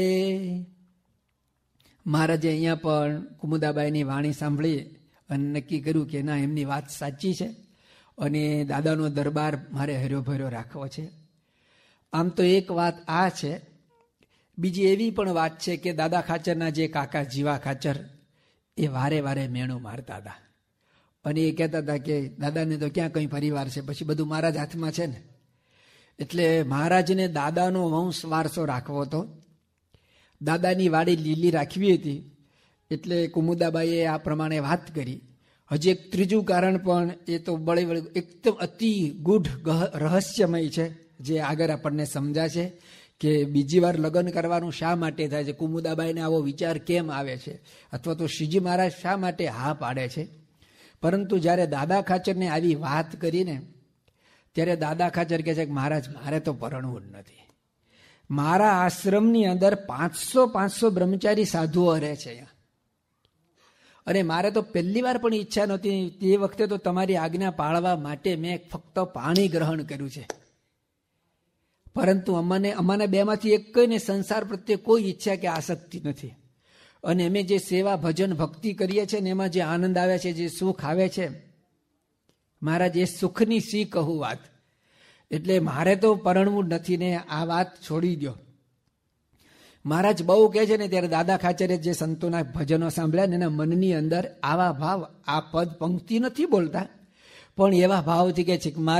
મહારાજે અહીંયા પણ કુમુદાબાઈની વાણી સાંભળી અને નક્કી કર્યું કે ના, એમની વાત સાચી છે અને દાદાનો દરબાર મારે હર્યો ભર્યો રાખવો છે. આમ તો એક વાત આ છે. બીજી એવી પણ વાત છે કે દાદા ખાચરના જે કાકા જીવા ખાચર એ વારે વારે મેણું મારતા હતા અને એ કહેતા હતા કે દાદાને તો ક્યાં કંઈ પરિવાર છે, પછી બધું મારા જ હાથમાં છે ને. એટલે મહારાજને દાદાનો વંશ વારસો રાખવો હતો. દાદાની વાડી લીલી રાખવી હતી. એટલે કુમુદાબાઈએ આ પ્રમાણે વાત કરી. હજી એક ત્રીજું કારણ પણ, એ તો એકદમ અતિ ગૂઢ રહસ્યમય છે, જે આગળ આપણને સમજાશે કે બીજી વાર લગ્ન કરવાનું શા માટે થાય છે, કુમુદાબાઈને આવો વિચાર કેમ આવે છે, અથવા તો શ્રીજી મહારાજ શા માટે હા પાડે છે. પરંતુ જ્યારે દાદા ખાચરને આવી વાત કરીને ત્યારે દાદા ખાચર કહે છે કે મહારાજ, મારે તો પરણવું જ નથી. મારા આશ્રમની અંદર 500 બ્રહ્મચારી સાધુઓ રહે છે અહીંયા, અને મારે તો પહેલી વાર પણ ઈચ્છા નહોતી. તે વખતે તો તમારી આજ્ઞા પાળવા માટે મેં ફક્ત પાણી ગ્રહણ કર્યું છે, પરંતુ અમારા બેમાંથી એક કઈને સંસાર પ્રત્યે કોઈ ઈચ્છા કે આસક્તિ નથી. અને અમે જે સેવા ભજન ભક્તિ કરીએ છીએ ને એમાં જે આનંદ આવે છે, જે સુખ આવે છે, મહારાજ એ સુખની સી કહું વાત. એટલે મારે તો પરણવું નથી ને આ વાત છોડી દો. મહારાજ બહુ કહે છે ને ત્યારે દાદા ખાચરે જે સંતોના ભજનો સાંભળ્યા ને એના મનની અંદર આવા ભાવ, આ પદ પંક્તિ નથી બોલતા પણ એવા ભાવથી કહે છે કે